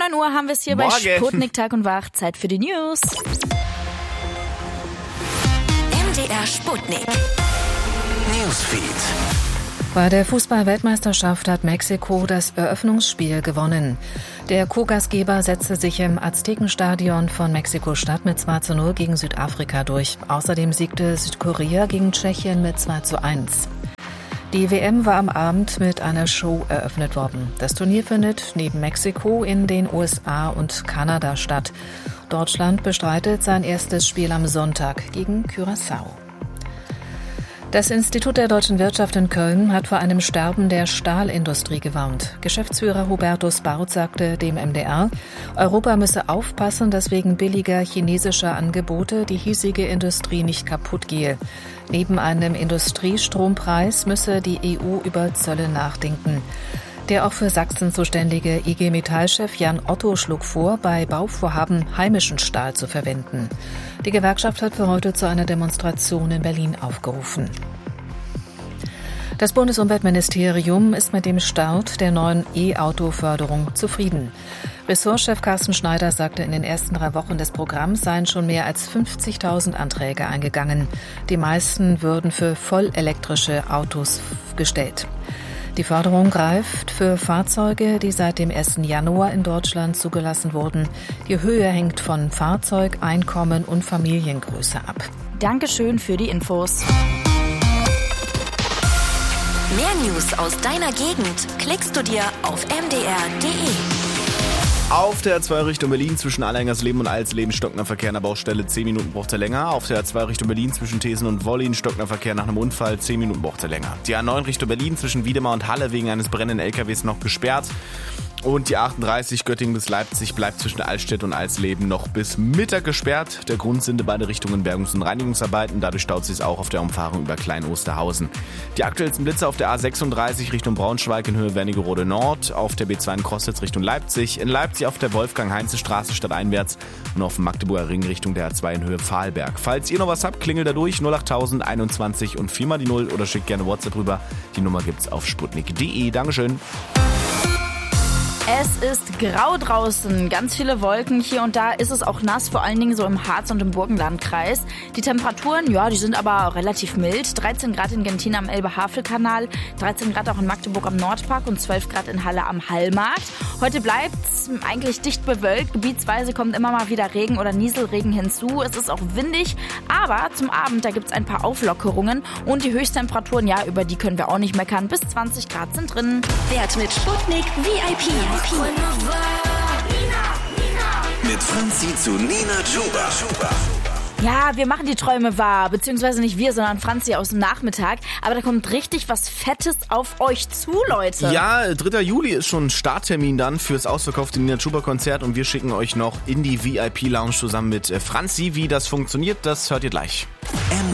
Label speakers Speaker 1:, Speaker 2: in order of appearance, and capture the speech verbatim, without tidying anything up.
Speaker 1: neun Uhr haben wir es hier
Speaker 2: Morgen.
Speaker 1: bei Sputnik Tag und Wach. Zeit für die News.
Speaker 3: M D R Sputnik. Newsfeed.
Speaker 4: Bei der Fußball-Weltmeisterschaft hat Mexiko das Eröffnungsspiel gewonnen. Der Co-Gastgeber setzte sich im Aztekenstadion von Mexiko-Stadt mit zwei zu null gegen Südafrika durch. Außerdem siegte Südkorea gegen Tschechien mit zwei zu eins. Die W M war am Abend mit einer Show eröffnet worden. Das Turnier findet neben Mexiko in den U S A und Kanada statt. Deutschland bestreitet sein erstes Spiel am Sonntag gegen Curaçao. Das Institut der deutschen Wirtschaft in Köln hat vor einem Sterben der Stahlindustrie gewarnt. Geschäftsführer Hubertus Baut sagte dem M D R, Europa müsse aufpassen, dass wegen billiger chinesischer Angebote die hiesige Industrie nicht kaputt gehe. Neben einem Industriestrompreis müsse die E U über Zölle nachdenken. Der auch für Sachsen zuständige I G Metall-Chef Jan Otto schlug vor, bei Bauvorhaben heimischen Stahl zu verwenden. Die Gewerkschaft hat für heute zu einer Demonstration in Berlin aufgerufen. Das Bundesumweltministerium ist mit dem Start der neuen E-Auto-Förderung zufrieden. Ressortchef Carsten Schneider sagte, in den ersten drei Wochen des Programms seien schon mehr als fünfzigtausend Anträge eingegangen. Die meisten würden für vollelektrische Autos gestellt. Die Förderung greift für Fahrzeuge, die seit dem ersten Januar in Deutschland zugelassen wurden. Die Höhe hängt von Fahrzeug, Einkommen und Familiengröße ab.
Speaker 1: Dankeschön für die Infos.
Speaker 3: Mehr News aus deiner Gegend klickst du dir auf m d r punkt d e.
Speaker 2: Auf der A zwei Richtung Berlin zwischen Allengersleben und Alsleben stockender Verkehr an der Baustelle, zehn Minuten braucht er länger. Auf der A zwei Richtung Berlin zwischen Thesen und Wollin stockender Verkehr nach einem Unfall, zehn Minuten braucht er länger. Die A neun Richtung Berlin zwischen Wiedemar und Halle wegen eines brennenden L K Ws noch gesperrt. Und die achtunddreißig Göttingen bis Leipzig bleibt zwischen Altstedt und Alsleben noch bis Mittag gesperrt. Der Grund sind in beide Richtungen Bergungs- und Reinigungsarbeiten. Dadurch staut sich es auch auf der Umfahrung über Klein-Osterhausen. Die aktuellsten Blitze auf der A sechsunddreißig Richtung Braunschweig in Höhe Wernigerode Nord, auf der B zwei in Crostitz Richtung Leipzig, in Leipzig auf der Wolfgang-Heinze-Straße stadteinwärts und auf dem Magdeburger Ring Richtung der A zwei in Höhe Pfahlberg. Falls ihr noch was habt, klingelt da durch null achttausend einundzwanzig und viermal die Null oder schickt gerne WhatsApp rüber. Die Nummer gibt's auf sputnik punkt d e. Dankeschön.
Speaker 1: Es ist grau draußen, ganz viele Wolken. Hier und da ist es auch nass, vor allen Dingen so im Harz- und im Burgenlandkreis. Die Temperaturen, ja, die sind aber relativ mild. dreizehn Grad in Gentin am Elbe-Havel-Kanal, dreizehn Grad auch in Magdeburg am Nordpark und zwölf Grad in Halle am Hallmarkt. Heute bleibt's eigentlich dicht bewölkt. Gebietsweise kommt immer mal wieder Regen oder Nieselregen hinzu. Es ist auch windig, aber zum Abend, da gibt's ein paar Auflockerungen. Und die Höchsttemperaturen, ja, über die können wir auch nicht meckern. Bis zwanzig Grad sind drin.
Speaker 3: Wert mit Sputnik V I P.
Speaker 5: Mit Franzi zu Nina Chuba.
Speaker 1: Ja, wir machen die Träume wahr, beziehungsweise nicht wir, sondern Franzi aus dem Nachmittag. Aber da kommt richtig was Fettes auf euch zu, Leute.
Speaker 2: Ja, dritter Juli ist schon Starttermin dann fürs ausverkaufte Nina Chuba Konzert und wir schicken euch noch in die V I P Lounge zusammen mit Franzi. Wie das funktioniert, das hört ihr gleich.